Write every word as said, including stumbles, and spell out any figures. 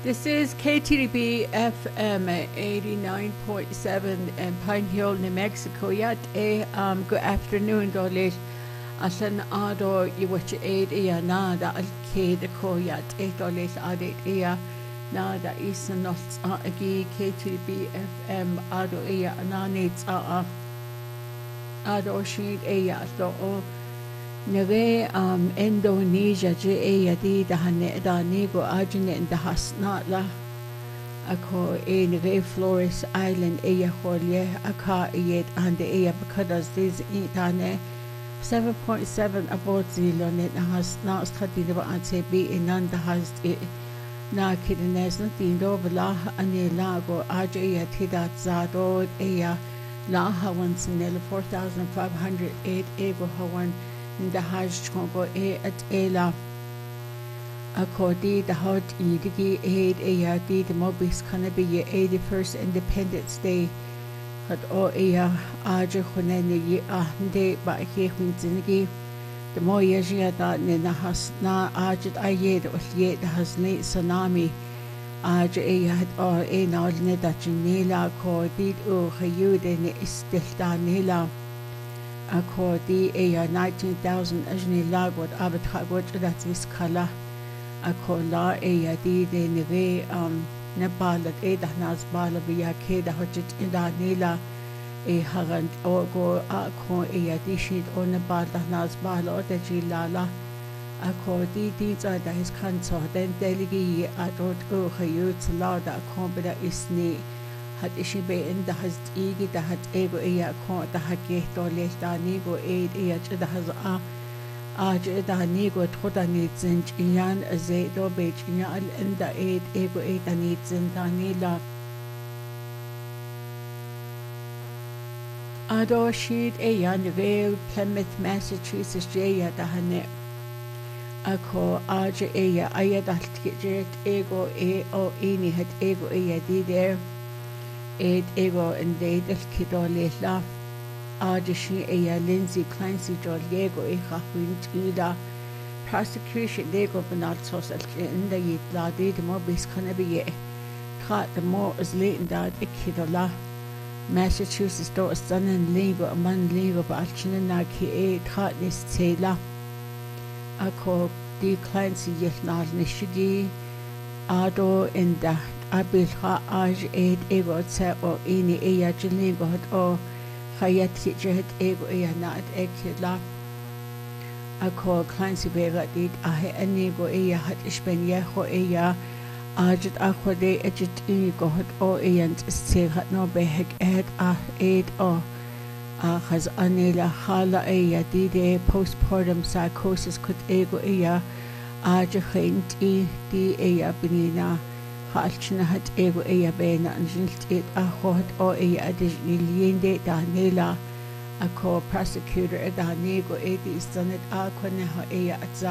This is K T D B F M eighty-nine point seven in Pine Hill, New Mexico. Yet a um good afternoon, Dolit. Asan ado you watch aid ea nada al K the ko yet a Dolit adet ea nada is not agi K T D B F M ado ea ananits a ado sheet ea so o Neve um Indonesia je e di da hane da nego ajine da hasna la ako e neve Flores Island e ya holye aka e and e ya because this e dane seven point seven about zero net has na study the ante be in and has it na kidnes na tindo bla ane lago aje ya tida zado e ya la hawan sinel four thousand five hundred eight ego hawan the Hajj Congo e at Ela Akodi the hot Idigi aid a di the Mobis Kanabi eighty-first Independence Day had o ea Aja Hunene ye ahde ba he Hunzinigi the Moyajia that Nina has na Ajit Ayed or yet has late tsunami Aja e had or a nalne that Janela ko did o Hayude ne istilta Nila Ako di ea nineteen thousand ajni lagod abatagod that is kala ako la ea di de neve um Nepal at eda nas bala via keda hojit ida nila e hagan ogo ako ea di shit o Nepal nas bala o de jilala ako di di za da his kanso den deligi adot go hayut la da kombida isni had ishi be in the has igi da hat ego ea ko da hake to le da nego e ea ch da has a a ch da nego thoda ni zin yan ze do be ch al in da e ego e da ni zin da ni la ado sheet e yan Vale Plymouth Massachusetts je ya da hane ako a j ea aya da jet ego e o ini hat ego ea di there Ed ego and they del kido la Adishi ea Lindsay Clancy Joliego e Hawint Ida prosecution lego Bernard Social in the yit la de the mobis canabi cut the more as late in that ikidola Massachusetts do a son and lego a man lego bachin and naki e cut this tailor ako de Clancy yet not nishigi ado in the abil ha aj ed ego tse o ini ea jiligo hat o hayat jehet ego ea na at ekila ako Clancy bega dit ahe anigo ea hat isben yeho ea ajit ako de ejit ego hat o ea ntse hat no behek ed ah ed o ah has anila hala ea dide postpartum psychosis kut ego ea aja khint i di ea binina Halchina hat ego ea bena an jilt it a hot o ea adijiliende da nela ako prosecutor da nego edi sanet a kone ha ea atza